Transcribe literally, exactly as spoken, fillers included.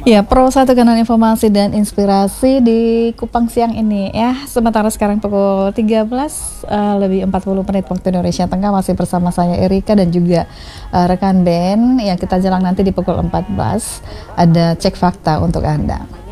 Ya, Pro satu kanan informasi dan inspirasi di Kupang siang ini ya. Sementara sekarang pukul tiga belas uh, lebih empat puluh menit waktu Indonesia Tengah, masih bersama saya Erika dan juga uh, rekan Ben. Yang kita jalan nanti di pukul empat belas ada cek fakta untuk Anda.